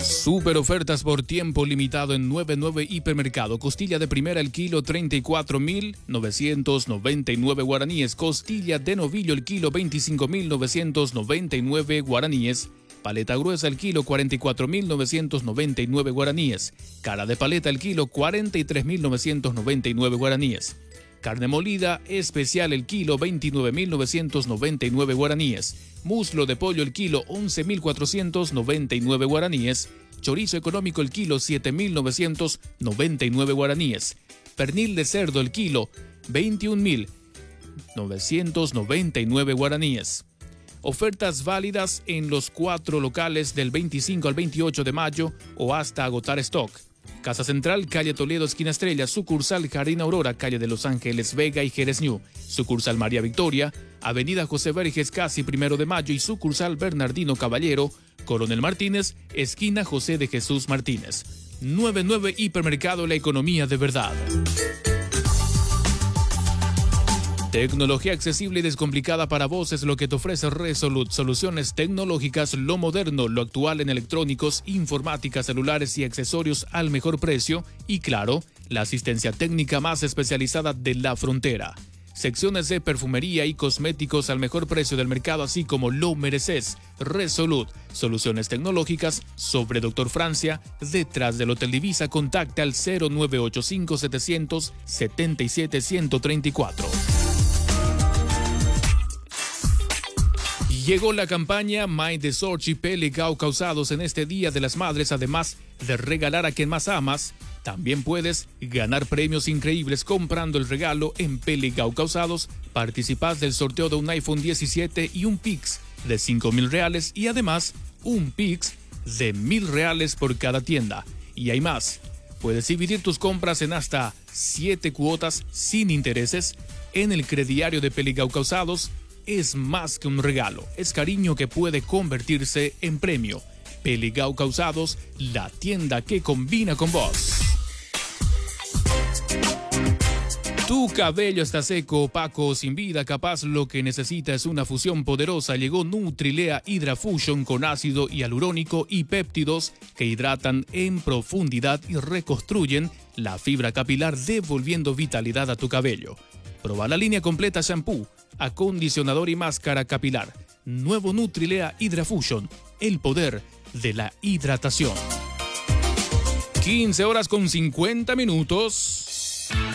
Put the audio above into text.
Super ofertas por tiempo limitado en 99 Hipermercado. Costilla de primera el kilo 34.999 guaraníes. Costilla de novillo el kilo 25.999 guaraníes. Paleta gruesa el kilo 44.999 guaraníes. Cara de paleta el kilo 43.999 guaraníes. Carne molida especial el kilo 29.999 guaraníes. Muslo de pollo el kilo 11.499 guaraníes. Chorizo económico el kilo 7.999 guaraníes. Pernil de cerdo el kilo 21.999 guaraníes. Ofertas válidas en los 4 locales del 25 al 28 de mayo o hasta agotar stock. Casa Central, calle Toledo, esquina Estrella, sucursal Jardín Aurora, calle de Los Ángeles, Vega y Jerez New, sucursal María Victoria, avenida José Verges, casi 1 de mayo y sucursal Bernardino Caballero, Coronel Martínez, esquina José de Jesús Martínez. 99 Hipermercado, la economía de verdad. Tecnología accesible y descomplicada para vos es lo que te ofrece Resolute. Soluciones tecnológicas, lo moderno, lo actual en electrónicos, informática, celulares y accesorios al mejor precio. Y claro, la asistencia técnica más especializada de la frontera. Secciones de perfumería y cosméticos al mejor precio del mercado, así como lo mereces. Resolute. Soluciones tecnológicas sobre Doctor Francia, detrás del Hotel Divisa. Contacta al 0985 777 134. Llegó la campaña My de Sorchi Peligao Calzados en este Día de las Madres. Además de regalar a quien más amas, también puedes ganar premios increíbles comprando el regalo en Peligao Calzados. Participás del sorteo de un iPhone 17 y un Pix de 5.000 reales y además un Pix de 1.000 reales por cada tienda. Y hay más. Puedes dividir tus compras en hasta 7 cuotas sin intereses en el crediario de Peligao Calzados. Es más que un regalo, es cariño que puede convertirse en premio. Peligao Calzados, la tienda que combina con vos. Tu cabello está seco, opaco o sin vida, capaz lo que necesita es una fusión poderosa. Llegó Nutrilea Hydra Fusion con ácido hialurónico y péptidos que hidratan en profundidad y reconstruyen la fibra capilar, devolviendo vitalidad a tu cabello. Proba la línea completa shampoo, acondicionador y máscara capilar. Nuevo Nutrilea Hydra Fusion, el poder de la hidratación. 15 horas con 50 minutos.